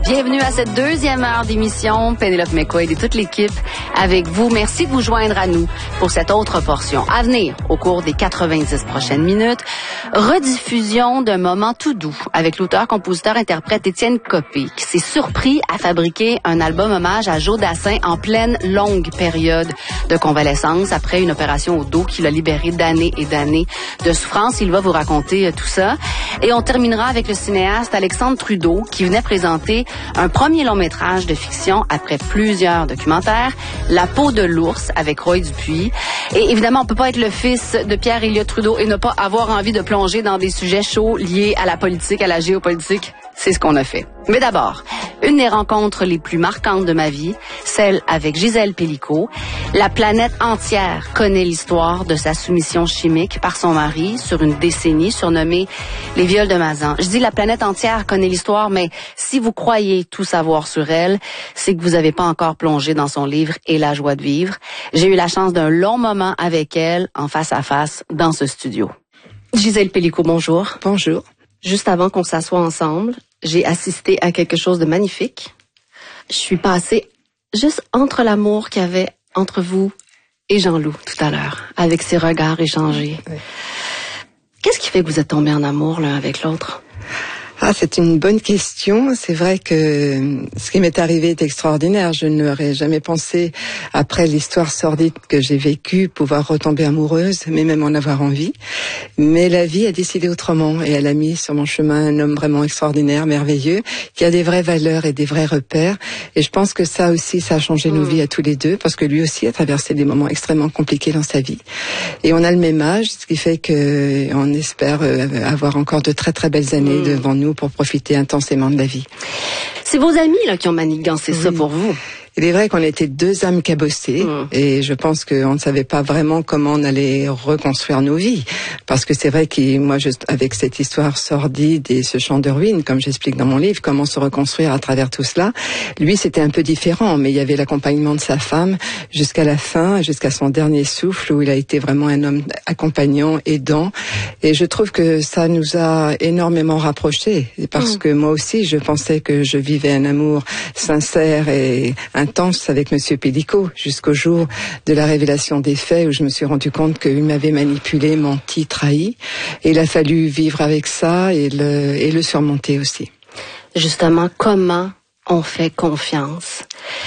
Bienvenue à cette deuxième heure d'émission. Pénélope McQuaid et toute l'équipe avec vous. Merci de vous joindre à nous pour cette autre portion. À venir, au cours des 90 prochaines minutes, rediffusion d'un moment tout doux avec l'auteur-compositeur-interprète Étienne Copé qui s'est surpris à fabriquer un album hommage à Joe Dassin en pleine longue période de convalescence après une opération au dos qui l'a libéré d'années et d'années de souffrance. Il va vous raconter tout ça. Et on terminera avec le cinéaste Alexandre Trudeau qui venait présenter un premier long-métrage de fiction après plusieurs documentaires, La peau de l'ours avec Roy Dupuis. Et évidemment, on peut pas être le fils de Pierre Elliott Trudeau et ne pas avoir envie de plonger dans des sujets chauds liés à la politique, à la géopolitique. C'est ce qu'on a fait. Mais d'abord, une des rencontres les plus marquantes de ma vie, celle avec Gisèle Pélicaud. La planète entière connaît l'histoire de sa soumission chimique par son mari sur une décennie surnommée les viols de Mazan. Je dis la planète entière connaît l'histoire, mais si vous croyez tout savoir sur elle, c'est que vous n'avez pas encore plongé dans son livre Et la joie de vivre. J'ai eu la chance d'un long moment avec elle, en face à face, dans ce studio. Gisèle Pélicaud, bonjour. Bonjour. Juste avant qu'on s'assoie ensemble, j'ai assisté à quelque chose de magnifique. Je suis passée juste entre l'amour qu'il y avait entre vous et Jean-Loup tout à l'heure, avec ses regards échangés. Oui. Qu'est-ce qui fait que vous êtes tombés en amour l'un avec l'autre? C'est une bonne question. C'est vrai que ce qui m'est arrivé est extraordinaire. Je n'aurais jamais pensé, après l'histoire sordide que j'ai vécue, pouvoir retomber amoureuse, mais même en avoir envie. Mais la vie a décidé autrement et elle a mis sur mon chemin un homme vraiment extraordinaire, merveilleux, qui a des vraies valeurs et des vrais repères. Et je pense que ça aussi, ça a changé nos vies à tous les deux, parce que lui aussi a traversé des moments extrêmement compliqués dans sa vie. Et on a le même âge, ce qui fait que on espère avoir encore de très très belles années devant nous pour profiter intensément de la vie. C'est vos amis là qui ont manigancé ça pour vous. Il est vrai qu'on était deux âmes cabossées et je pense qu'on ne savait pas vraiment comment on allait reconstruire nos vies. Parce que c'est vrai que moi, avec cette histoire sordide et ce champ de ruines, comme j'explique dans mon livre, comment se reconstruire à travers tout cela, lui c'était un peu différent, mais il y avait l'accompagnement de sa femme jusqu'à la fin, jusqu'à son dernier souffle, où il a été vraiment un homme accompagnant, aidant. Et je trouve que ça nous a énormément rapprochés. Parce que moi aussi, je pensais que je vivais un amour sincère et intense avec Monsieur Pélicaud jusqu'au jour de la révélation des faits où je me suis rendu compte qu'il m'avait manipulé, menti, trahi. Et il a fallu vivre avec ça et le surmonter aussi. Justement, comment on fait confiance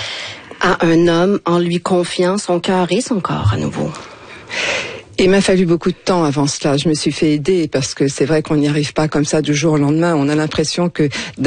à un homme en lui confiant son cœur et son corps à nouveau? Il m'a fallu beaucoup de temps avant cela. Je me suis fait aider parce que c'est vrai qu'on n'y arrive pas comme ça du jour au lendemain. On a l'impression que